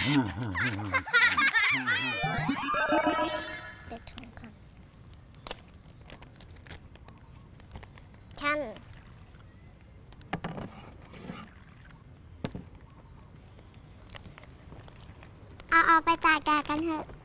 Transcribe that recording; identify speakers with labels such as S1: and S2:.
S1: เปิดถุงก่อนฉันเอาไปตากแดดกันเถอะ